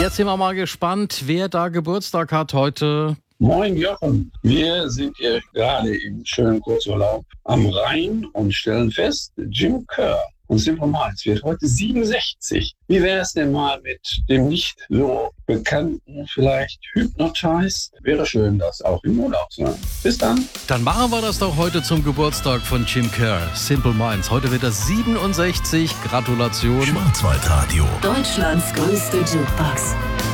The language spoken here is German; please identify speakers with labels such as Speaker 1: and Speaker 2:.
Speaker 1: Jetzt sind wir mal gespannt, wer da Geburtstag hat heute.
Speaker 2: Moin Jochen, wir sind hier gerade im schönen Kurzurlaub am Rhein und stellen fest, Jim Kerr von Simple Minds wird heute 67. Wie wäre es denn mal mit dem nicht so bekannten, vielleicht Hypnotized? Wäre schön, das auch im Urlaub zu hören. Bis dann.
Speaker 1: Dann machen wir das doch heute zum Geburtstag von Jim Kerr. Simple Minds. Heute wird er 67. Gratulation.
Speaker 3: Schwarzwaldradio.
Speaker 4: Deutschlands größte Jukebox.